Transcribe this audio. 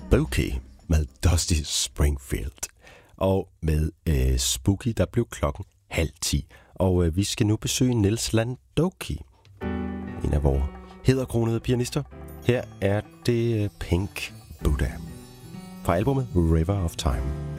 Spooky med Dusty Springfield. Og med Spooky, der blev klokken 9:30. Og vi skal nu besøge Niels Landoki, en af vores hæderkronede pianister. Her er det Pink Buddha fra albumet River of Time.